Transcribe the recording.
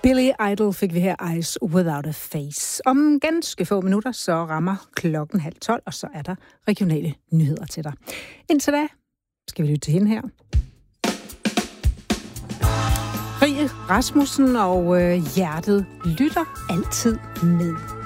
Billy Idol fik vi her Eyes Without a Face. Om ganske få minutter, så rammer klokken 11:30, og så er der regionale nyheder til dig. Indtil da skal vi lytte til hende her. Rie Rasmussen og Hjertet lytter altid med.